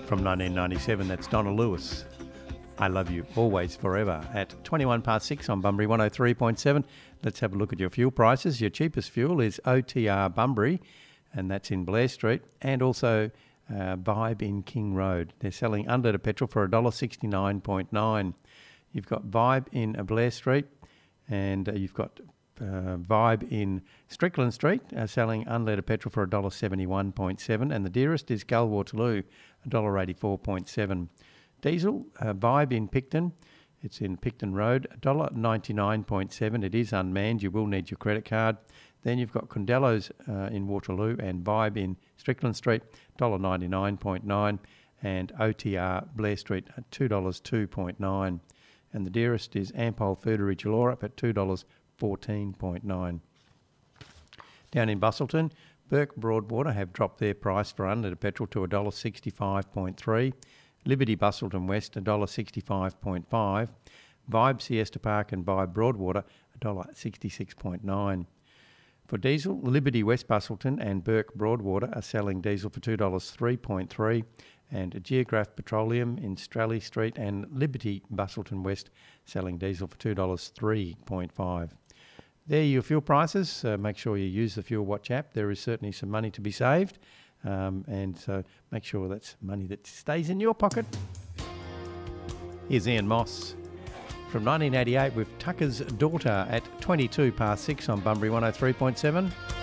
From 1997, that's Donna Lewis. I Love You Always Forever at 21 past 6 on Bunbury 103.7. Let's have a look at your fuel prices. Your cheapest fuel is OTR Bunbury, and that's in Blair Street, and also Vibe in King Road. They're selling unleaded petrol for $1.69.9. You've got Vibe in Blair Street, and you've got Vibe in Strickland Street, selling unleaded petrol for $1.71.7, and the dearest is Gull Waterloo, $1.84.7. Diesel, Vibe in Picton, it's in Picton Road, $1.99.7. It is unmanned, you will need your credit card. Then you've got Condello's in Waterloo and Vibe in Strickland Street, $1.99.9, and OTR Blair Street at $2.02.9. And the dearest is Ampol Foodary Chullora at $2.14.9. Down in Busselton, Burke Broadwater have dropped their price for unleaded petrol to $1.65.3. Liberty Busselton West $1.65.5. Vibe Siesta Park and Vibe Broadwater $1.66.9. For diesel, Liberty West Busselton and Burke Broadwater are selling diesel for $2.03.3, and Geograph Petroleum in Stralley Street and Liberty Busselton West selling diesel for $2.03.5. There are your fuel prices. Make sure you use the Fuel Watch app. There is certainly some money to be saved, and so make sure that's money that stays in your pocket. Here's Ian Moss from 1988 with Tucker's Daughter at 22 past 6 on Bunbury 103.7.